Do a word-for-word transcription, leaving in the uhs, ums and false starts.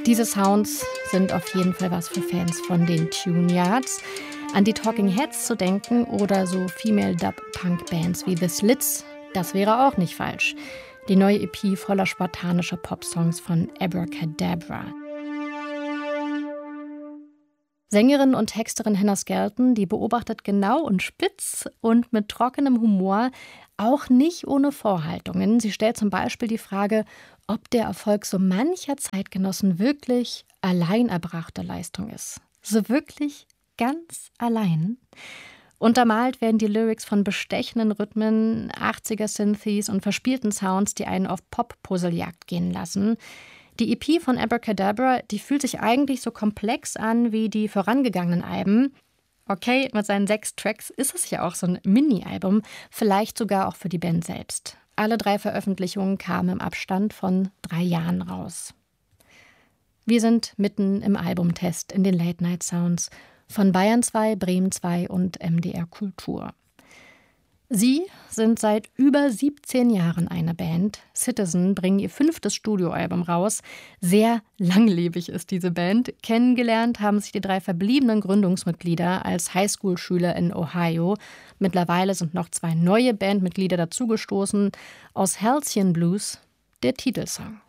Diese Sounds sind auf jeden Fall was für Fans von den Tune-Yards. An die Talking Heads zu denken oder so Female-Dub-Punk-Bands wie The Slits, das wäre auch nicht falsch. Die neue E P voller spartanischer Popsongs von Abracadabra. Sängerin und Texterin Hannah Skelton, die beobachtet genau und spitz und mit trockenem Humor, auch nicht ohne Vorhaltungen. Sie stellt zum Beispiel die Frage, ob der Erfolg so mancher Zeitgenossen wirklich allein erbrachte Leistung ist. So wirklich ganz allein. Untermalt werden die Lyrics von bestechenden Rhythmen, achtziger-Synthes und verspielten Sounds, die einen auf Pop-Puzzlejagd gehen lassen. Die E P von Abracadabra, die fühlt sich eigentlich so komplex an wie die vorangegangenen Alben. Okay, mit seinen sechs Tracks ist es ja auch so ein Mini-Album, vielleicht sogar auch für die Band selbst. Alle drei Veröffentlichungen kamen im Abstand von drei Jahren raus. Wir sind mitten im Albumtest in den Late-Night-Sounds von Bayern zwei, Bremen zwei und M D R Kultur. Sie sind seit über siebzehn Jahren eine Band. Citizen bringen ihr fünftes Studioalbum raus. Sehr langlebig ist diese Band. Kennengelernt haben sich die drei verbliebenen Gründungsmitglieder als Highschool-Schüler in Ohio. Mittlerweile sind noch zwei neue Bandmitglieder dazugestoßen. Aus Halcyon Blues der Titelsong.